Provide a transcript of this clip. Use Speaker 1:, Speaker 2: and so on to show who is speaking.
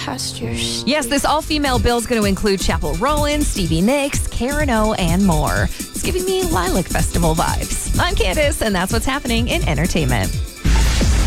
Speaker 1: Yes, this all-female bill is going to include Chappell Rowan, Stevie Nicks, Karen O, and more. It's giving me Lilac Festival vibes. I'm Candace, and that's what's happening in entertainment.